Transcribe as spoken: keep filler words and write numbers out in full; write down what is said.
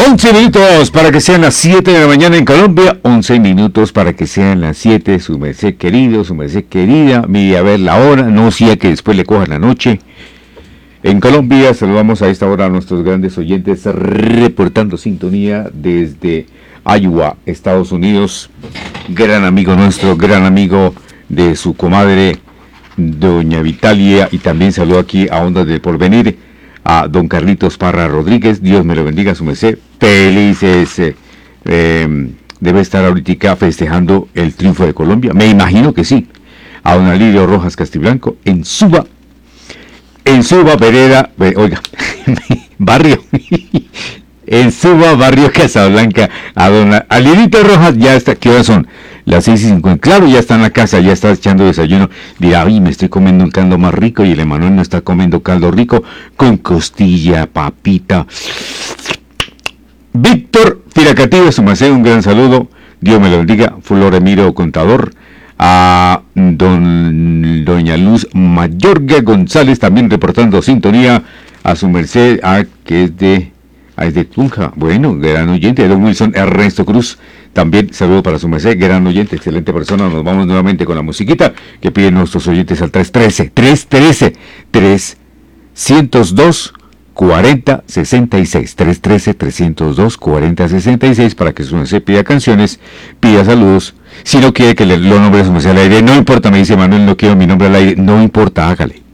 once minutos para que sean las siete de la mañana en Colombia. once minutos para que sean las siete. Su merced querido, su merced querida. Mire a ver la hora. No sea que después le coja la noche. En Colombia saludamos a esta hora a nuestros grandes oyentes reportando sintonía desde Iowa, Estados Unidos. Gran amigo nuestro, gran amigo de su comadre, doña Vitalia. Y también saludo aquí a Ondas del Porvenir, a don Carlitos Parra Rodríguez. Dios me lo bendiga, su merced. Felices. Eh, eh, debe estar ahorita festejando el triunfo de Colombia. Me imagino que sí. A don Alirio Rojas Castiblanco en Suba. En Suba, Vereda. Eh, oiga, barrio. En Suba, barrio Casablanca. A don Alirito Rojas, ya está. ¿Qué horas son? Las seis y cincuenta. Claro, ya está en la casa, ya está echando desayuno. Dirá, ay, me estoy comiendo un caldo más rico. Y el Emanuel no está comiendo caldo rico con costilla, papita. Víctor Firacativo, su merced, un gran saludo. Dios me lo bendiga. Flor Emiro Contador. A don doña Luz Mayorga González, también reportando sintonía. A su merced, a que es de... Ah, es de Tunja. Bueno, gran oyente. Don Wilson Ernesto Cruz, también saludo para su merced, gran oyente, excelente persona. Nos vamos nuevamente con la musiquita que piden nuestros oyentes al tres trece, tres trece, trescientos dos, cuarenta, sesenta y seis, tres trece, trescientos dos, cuarenta, sesenta y seis, para que su merced pida canciones, pida saludos. Si no quiere que le, lo nombre a su merced al aire, no importa, me dice Manuel, no quiero mi nombre al aire, no importa, hágale.